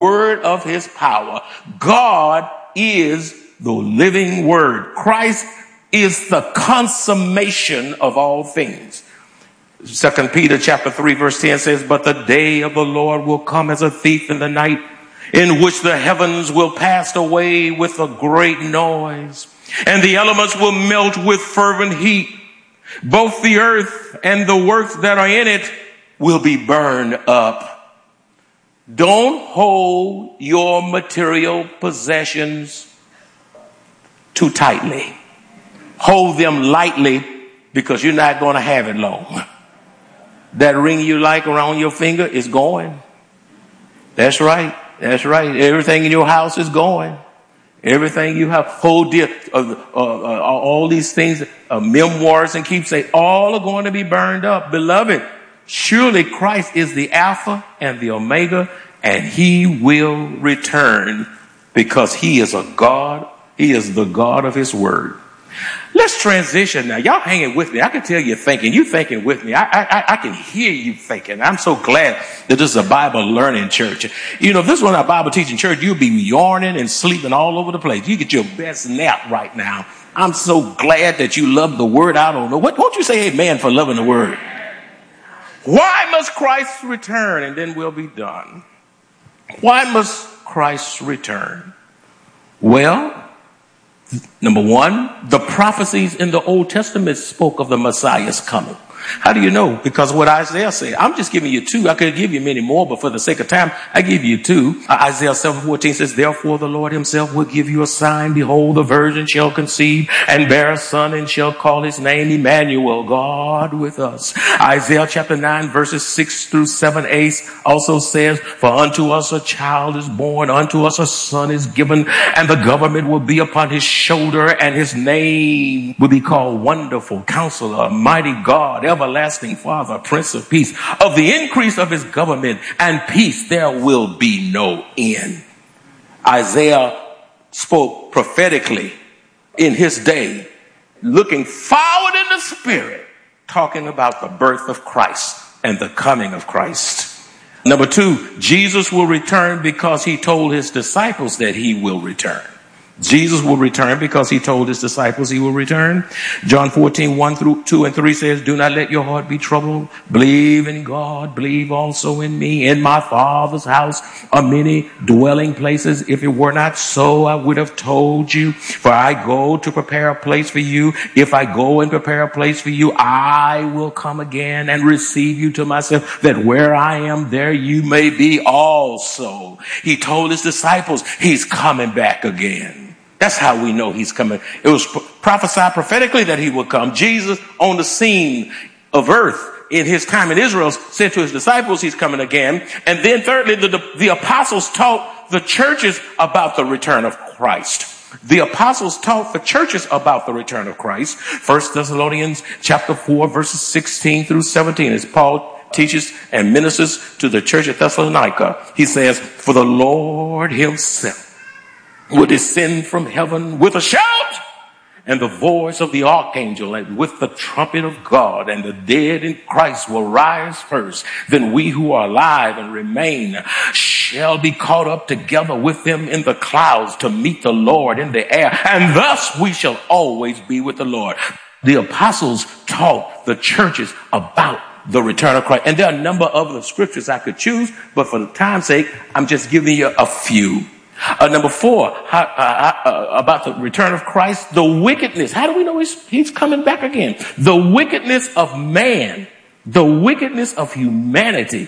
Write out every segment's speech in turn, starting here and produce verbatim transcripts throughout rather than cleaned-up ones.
word of his power. God is the living word. Christ is the consummation of all things. Second Peter chapter three verse ten says, but the day of the Lord will come as a thief in the night, in which the heavens will pass away with a great noise, and the elements will melt with fervent heat. Both the earth and the works that are in it will be burned up. Don't hold your material possessions too tightly. Hold them lightly, because you're not going to have it long. That ring you like around your finger is going. That's right. That's right. Everything in your house is going. Everything you have, hold dear, uh, uh, uh, all these things, uh, memoirs and keepsakes, all are going to be burned up. Beloved, surely Christ is the Alpha and the Omega, and he will return, because he is a God. He is the God of his word. Let's transition now. Y'all hanging with me. I can tell you're thinking. You're thinking with me. I, I, I can hear you thinking. I'm so glad that this is a Bible learning church. You know, if this was a Bible teaching church, you'd be yarning and sleeping all over the place. You get your best nap right now. I'm so glad that you love the word. I don't know. What, won't you say amen for loving the word? Why must Christ return? And then we'll be done. Why must Christ return? Well, number one, the prophecies in the Old Testament spoke of the Messiah's coming. How do you know? Because what Isaiah said. I'm just giving you two. I could give you many more, but for the sake of time, I give you two. Uh, Isaiah seven fourteen says, therefore the Lord himself will give you a sign. Behold, the virgin shall conceive and bear a son, and shall call his name Emmanuel, God with us. Isaiah chapter nine verses six through seven a also says, for unto us a child is born, unto us a son is given, and the government will be upon his shoulder, and his name will be called Wonderful Counselor, Mighty God, Everlasting Father, Prince of Peace. Of the increase of his government and peace there will be no end. Isaiah spoke prophetically in his day, looking forward in the spirit, talking about the birth of Christ and the coming of Christ. Number two, Jesus will return because he told his disciples that he will return. Jesus will return because he told his disciples he will return. John fourteen, one through two and three says, do not let your heart be troubled. Believe in God. Believe also in me. In my Father's house are many dwelling places. If it were not so, I would have told you. For I go to prepare a place for you. If I go and prepare a place for you, I will come again and receive you to myself, that where I am, there you may be also. He told his disciples he's coming back again. That's how we know he's coming. It was prophesied prophetically that he would come. Jesus on the scene of earth in his time in Israel said to his disciples he's coming again. And then thirdly, the, the, the apostles taught the churches about the return of Christ. The apostles taught the churches about the return of Christ. First Thessalonians chapter four verses sixteen through seventeen, as Paul teaches and ministers to the church at Thessalonica. He says, for the Lord himself will descend from heaven with a shout and the voice of the archangel and with the trumpet of God, and the dead in Christ will rise first. Then we who are alive and remain shall be caught up together with them in the clouds to meet the Lord in the air, and thus we shall always be with the Lord. The apostles taught the churches about the return of Christ. And there are a number of other scriptures I could choose, but for the time's sake, I'm just giving you a few. Uh, number four, how, uh, uh, about the return of Christ, the wickedness. How do we know he's, he's coming back again? The wickedness of man, the wickedness of humanity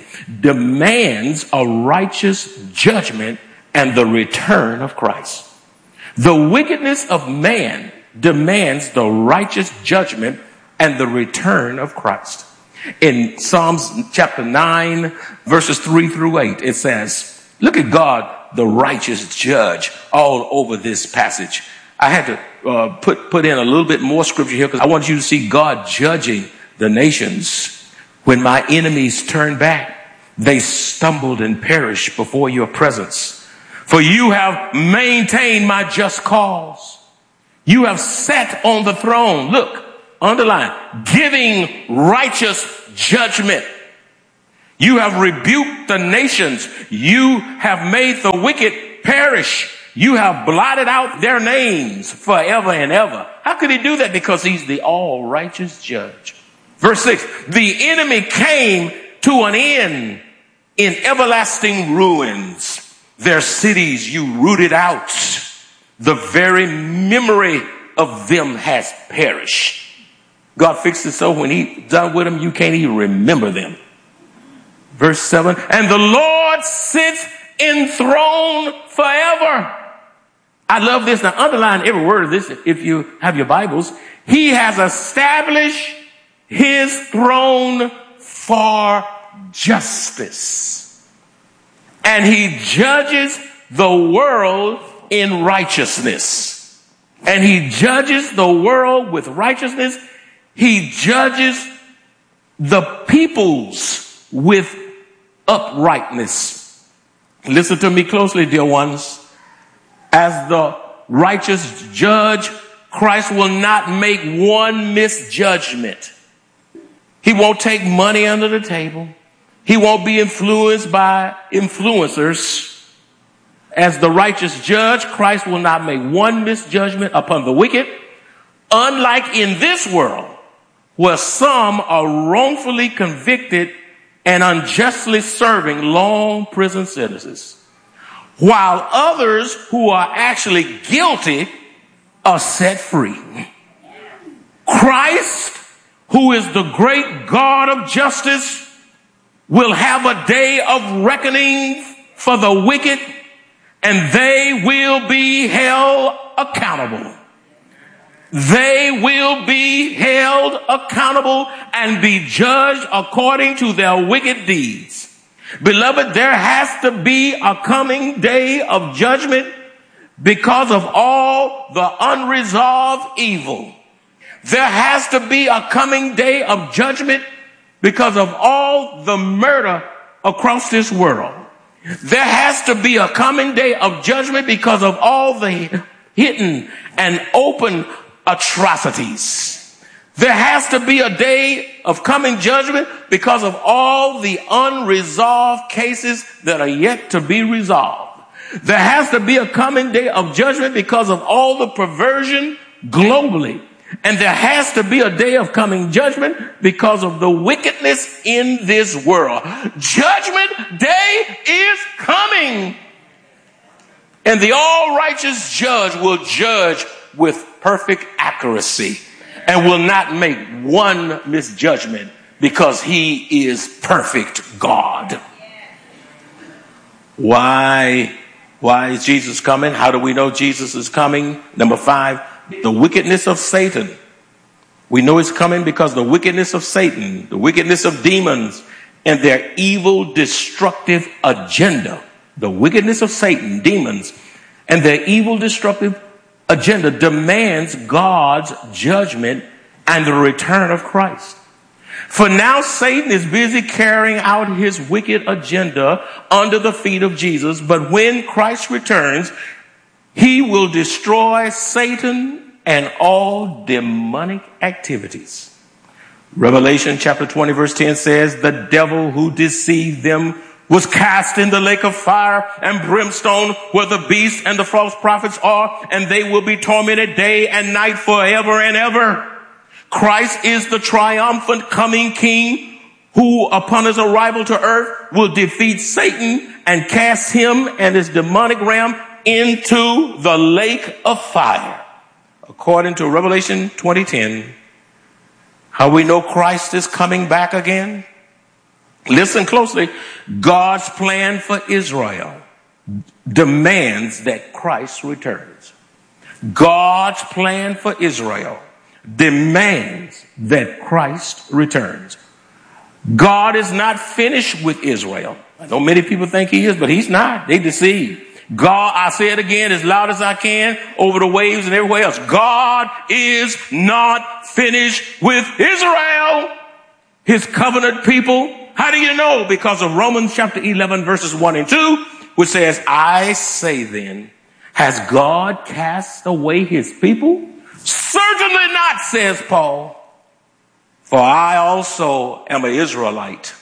demands a righteous judgment and the return of Christ. The wickedness of man demands the righteous judgment and the return of Christ. In Psalms chapter nine, verses three through eight, it says, look at God, the righteous judge, all over this passage. I had to uh, put put in a little bit more scripture here because I want you to see God judging the nations. When my enemies turned back, they stumbled and perished before your presence. For you have maintained my just cause. You have sat on the throne. Look, underline, giving righteous judgment. You have rebuked the nations. You have made the wicked perish. You have blotted out their names forever and ever. How could he do that? Because he's the all righteous judge. Verse six, the enemy came to an end in everlasting ruins. Their cities you rooted out. The very memory of them has perished. God fixed it so when he's done with them, you can't even remember them. Verse seven, and the Lord sits enthroned forever. I love this. Now underline every word of this if you have your Bibles. He has established his throne for justice, and he judges the world in righteousness. And he judges the world with righteousness. He judges the peoples with uprightness. Listen to me closely, dear ones. As the righteous judge, Christ will not make one misjudgment. He won't take money under the table. He won't be influenced by influencers. As the righteous judge, Christ will not make one misjudgment upon the wicked, unlike in this world, where some are wrongfully convicted and unjustly serving long prison sentences, while others who are actually guilty are set free. Christ, who is the great God of justice, will have a day of reckoning for the wicked, and they will be held accountable. They will be held accountable and be judged according to their wicked deeds. Beloved, there has to be a coming day of judgment because of all the unresolved evil. There has to be a coming day of judgment because of all the murder across this world. There has to be a coming day of judgment because of all the hidden and open atrocities. There has to be a day of coming judgment because of all the unresolved cases that are yet to be resolved. There has to be a coming day of judgment because of all the perversion globally. And there has to be a day of coming judgment because of the wickedness in this world. Judgment day is coming. And the all-righteous judge will judge with perfect accuracy and will not make one misjudgment because he is perfect God. Why? Why is Jesus coming? How do we know Jesus is coming? Number five, the wickedness of Satan. We know it's coming because the wickedness of Satan, the wickedness of demons, and their evil, destructive agenda. The wickedness of Satan, demons, and their evil, destructive agenda demands God's judgment and the return of Christ. For now, Satan is busy carrying out his wicked agenda under the feet of Jesus. But when Christ returns, he will destroy Satan and all demonic activities. Revelation chapter twenty verse ten says, the devil who deceived them was cast in the lake of fire and brimstone where the beast and the false prophets are, and they will be tormented day and night forever and ever. Christ is the triumphant coming king who upon his arrival to earth will defeat Satan and cast him and his demonic realm into the lake of fire. According to Revelation twenty ten, how we know Christ is coming back again? Listen closely. God's plan for Israel demands that Christ returns. God's plan for Israel demands that Christ returns. God is not finished with Israel. I know many people think he is, but he's not. They deceive. God, I say it again as loud as I can over the waves and everywhere else. God is not finished with Israel, his covenant people. How do you know? Because of Romans chapter eleven verses one and two, which says, I say then, has God cast away his people? Certainly not, says Paul. For I also am an Israelite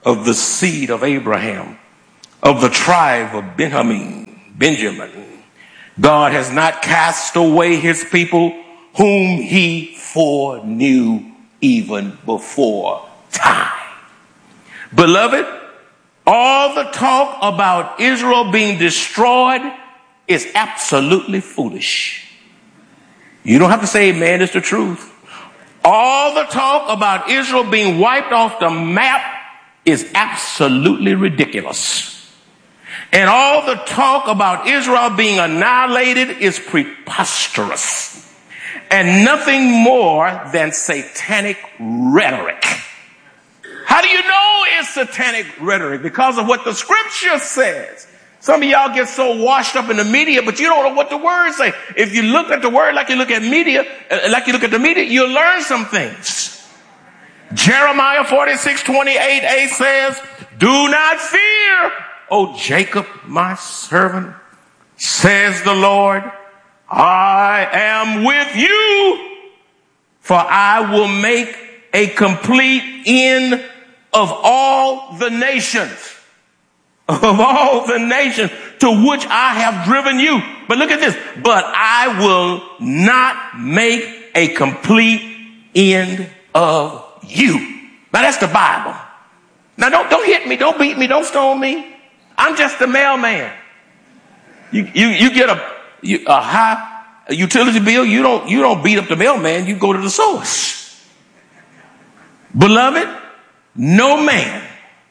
of the seed of Abraham, of the tribe of Benjamin, Benjamin. God has not cast away his people whom he foreknew even before time. Beloved, all the talk about Israel being destroyed is absolutely foolish. You don't have to say amen, it's the truth. All the talk about Israel being wiped off the map is absolutely ridiculous. And all the talk about Israel being annihilated is preposterous. And nothing more than satanic rhetoric. How do you know it's satanic rhetoric? Because of what the scripture says. Some of y'all get so washed up in the media, but you don't know what the words say. If you look at the word like you look at media, like you look at the media, you'll learn some things. Jeremiah forty-six twenty-eight a says, do not fear, O Jacob, my servant, says the Lord, I am with you, for I will make a complete end of all the nations. Of all the nations to which I have driven you. But look at this. But I will not make a complete end of you. Now that's the Bible. Now don't, don't hit me. Don't beat me. Don't stone me. I'm just the mailman. You, you, you get a, you, a high utility bill. You don't, you don't beat up the mailman. You go to the source. Beloved, no man,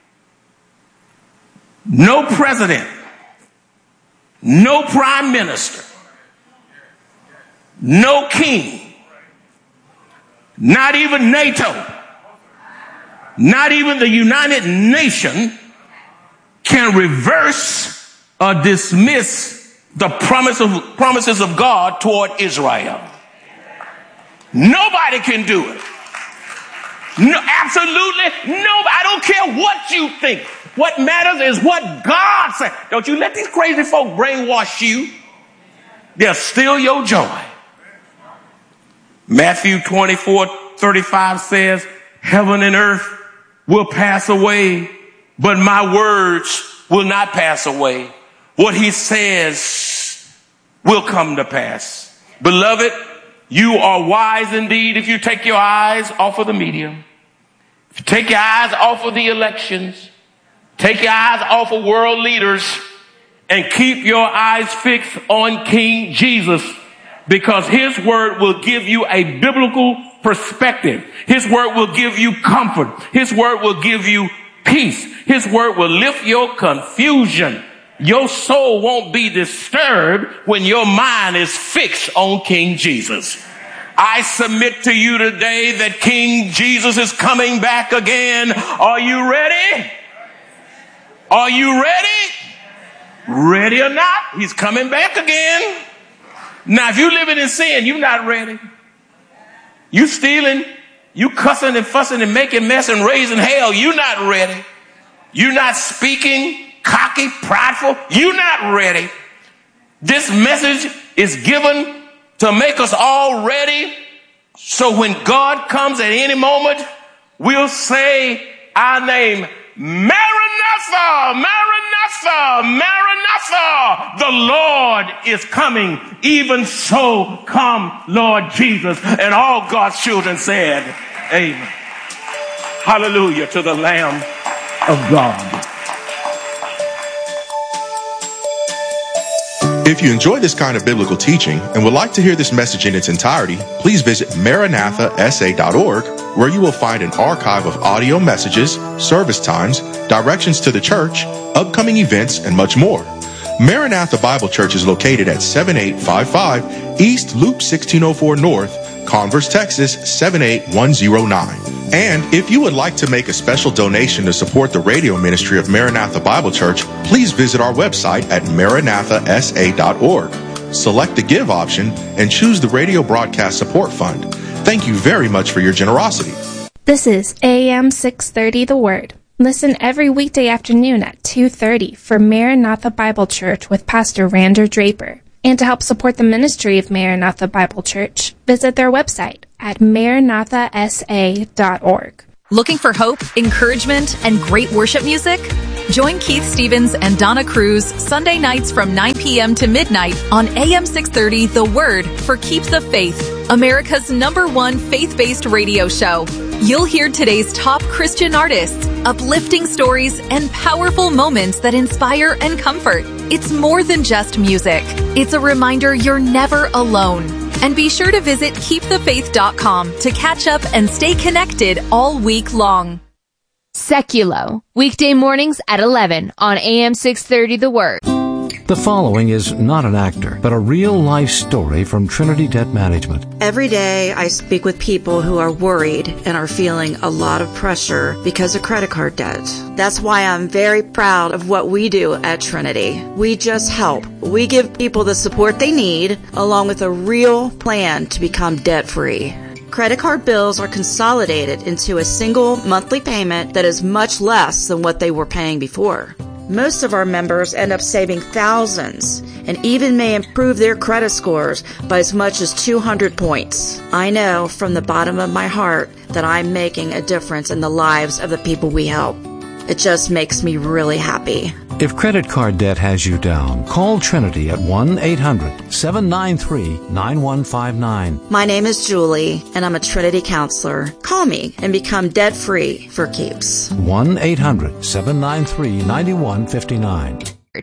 no president, no prime minister, no king, not even NATO, not even the United Nations can reverse or dismiss the promise of, promises of God toward Israel. Nobody can do it. No, absolutely no. I don't care what you think. What matters is what God said. Don't you let these crazy folk brainwash you. They'll steal your joy. Matthew twenty-four thirty-five says, heaven and earth will pass away, but my words will not pass away. What he says will come to pass. Beloved, you are wise indeed if you take your eyes off of the media. If you take your eyes off of the elections, take your eyes off of world leaders, and keep your eyes fixed on King Jesus, because his word will give you a biblical perspective. His word will give you comfort. His word will give you peace. His word will lift your confusion. Your soul won't be disturbed when your mind is fixed on King Jesus. I submit to you today that King Jesus is coming back again. Are you ready? Are you ready? Ready or not, he's coming back again. Now, if you're living in sin, you're not ready. You stealing, you cussing and fussing and making mess and raising hell, you're not ready. You're not speaking, cocky, prideful, you're not ready. This message is given to make us all ready, so when God comes at any moment, we'll say our name, Maranatha, Maranatha, Maranatha. The Lord is coming. Even so, come, Lord Jesus. And all God's children said, amen. Hallelujah to the Lamb of God. If you enjoy this kind of biblical teaching and would like to hear this message in its entirety, please visit maranatha s a dot org, where you will find an archive of audio messages, service times, directions to the church, upcoming events, and much more. Maranatha Bible Church is located at seventy-eight fifty-five East Loop sixteen oh four North, Converse, Texas seven eight one zero nine. And if you would like to make a special donation to support the radio ministry of Maranatha Bible Church, please visit our website at maranatha s a dot org. Select the Give option and choose the Radio Broadcast Support Fund. Thank you very much for your generosity. This is A M six thirty The Word. Listen every weekday afternoon at two thirty for Maranatha Bible Church with Pastor Rander Draper. And to help support the ministry of Maranatha Bible Church, visit their website at maranatha s a dot org. Looking for hope, encouragement, and great worship music? Join Keith Stevens and Donna Cruz Sunday nights from nine p.m. to midnight on A M six thirty The Word for Keep the Faith, America's number one faith-based radio show. You'll hear today's top Christian artists, uplifting stories, and powerful moments that inspire and comfort. It's more than just music. It's a reminder you're never alone. And be sure to visit keep the faith dot com to catch up and stay connected all week long. Seculo, weekday mornings at eleven on A M six thirty The Word. The following is not an actor, but a real-life story from Trinity Debt Management. Every day I speak with people who are worried and are feeling a lot of pressure because of credit card debt. That's why I'm very proud of what we do at Trinity. We just help. We give people the support they need, along with a real plan to become debt-free. Credit card bills are consolidated into a single monthly payment that is much less than what they were paying before. Most of our members end up saving thousands and even may improve their credit scores by as much as two hundred points. I know from the bottom of my heart that I'm making a difference in the lives of the people we help. It just makes me really happy. If credit card debt has you down, call Trinity at one eight hundred seven nine three nine one five nine. My name is Julie, and I'm a Trinity counselor. Call me and become debt-free for keeps. one eight hundred seven nine three nine one five nine.